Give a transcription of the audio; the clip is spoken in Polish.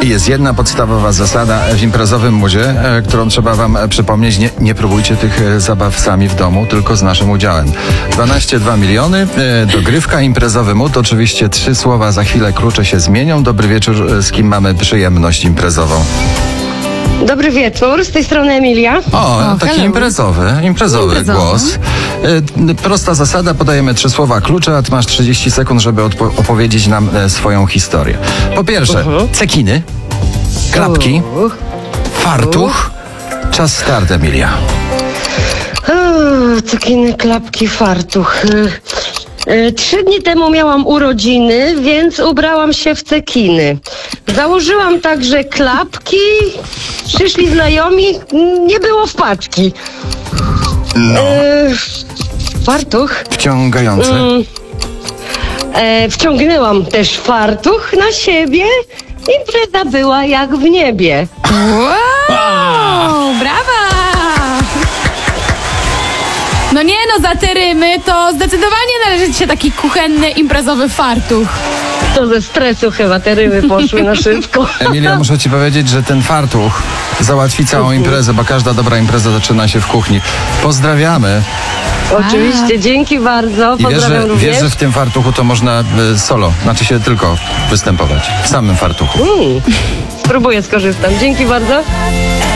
Jest jedna podstawowa zasada w imprezowym moodzie, którą trzeba wam przypomnieć. Nie próbujcie tych zabaw sami w domu, tylko z naszym udziałem. 12,2 miliony, dogrywka, imprezowy mood. Oczywiście 3 słowa, za chwilę klucze się zmienią. Dobry wieczór, z kim mamy przyjemność imprezową? Dobry wieczór, z tej strony Emilia. O, taki imprezowy głos. Prosta zasada, podajemy 3 słowa klucze, a ty masz 30 sekund, żeby opowiedzieć nam swoją historię. Po pierwsze, cekiny, klapki, fartuch. Czas start, Emilia. Cekiny, klapki, fartuch. 3 dni temu miałam urodziny, więc ubrałam się w cekiny. Założyłam także klapki, przyszli znajomi, nie było wpadki. Fartuch. Wciągający. Wciągnęłam też fartuch na siebie. Impreza była jak w niebie. Wow, brawa! No nie no, za te rymy to zdecydowanie należy ci się taki kuchenny, imprezowy fartuch. To ze stresu chyba te ryby poszły na szybko. Emilia, muszę ci powiedzieć, że ten fartuch załatwi całą imprezę, bo każda dobra impreza zaczyna się w kuchni. Pozdrawiamy. Oczywiście, dzięki bardzo. I Pozdrawiam również. wiesz, że w tym fartuchu to można solo, znaczy się tylko występować. W samym fartuchu. Spróbuję skorzystam. Dzięki bardzo.